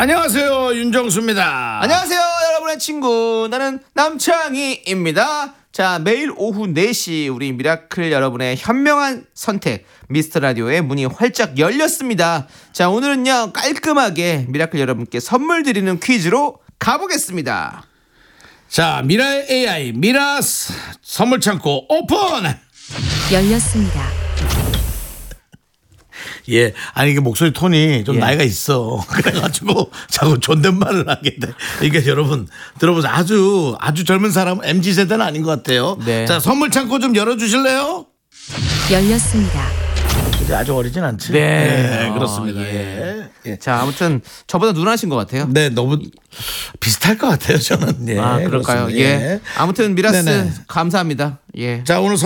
안녕하세요, 윤정수입니다. 안녕하세요, 여러분의 친구. 나는 남창희입니다. 자, 매일 오후 4시 우리 미라클 여러분의 현명한 선택 미스터 라디오의 문이 활짝 열렸습니다. 자, 오늘은요 깔끔하게 미라클 여러분께 선물 드리는 퀴즈로 가보겠습니다. 자, 미라의 AI 미라스 선물 창고 오픈. 열렸습니다. 예, 아니 이게 목소리 톤이 좀 예. 나이가 있어. 그래가지고 자꾸 존댓말을 하게 돼. 이게 여러분 들어보세요. 아주 젊은 사람 MZ 세대는 아닌 것 같아요. 네. 자, 선물 창고 좀 열어주실래요? 열렸습니다. 이제 아주 어리진 않지. 네. 그렇습니다. 예. 예. 자, 아무튼 저보다 누나신 것 같아요. 네, 너무 비슷할 것 같아요, 저는. 예, 아, 그럴까요? 그렇습니다. 예. 아무튼 미라스 네네. 감사합니다. 예. 자, 오늘